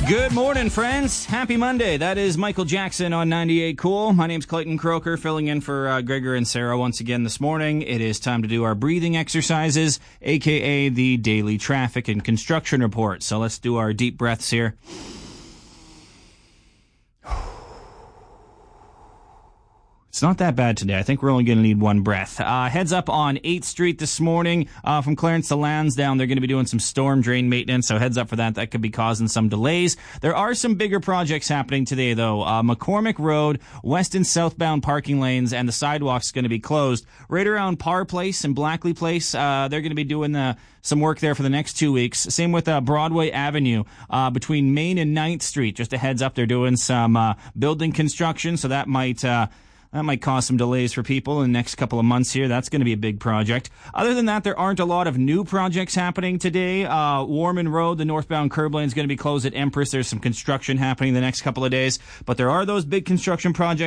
Good morning, friends. Happy Monday. That is Michael Jackson on 98 Cool. My name's Clayton Croker, filling in for Gregor and Sarah once again this morning. It is time to do our breathing exercises, a.k.a. the daily traffic and construction report. So let's do our deep breaths here. It's not that bad today. I think we're only going to need one breath. Heads up on 8th Street this morning from Clarence to Lansdowne. They're going to be doing some storm drain maintenance, so heads up for that. That could be causing some delays. There are some bigger projects happening today, though. McCormick Road, west and southbound parking lanes, and the sidewalk's going to be closed. Right around Parr Place and Blackley Place, they're going to be doing some work there for the next 2 weeks. Same with Broadway Avenue between Main and 9th Street. Just a heads up, they're doing some building construction, so that might cause some delays for people in the next couple of months here. That's going to be a big project. Other than that, there aren't a lot of new projects happening today. Warman Road, the northbound curb lane, is going to be closed at Empress. There's some construction happening the next couple of days. But there are those big construction projects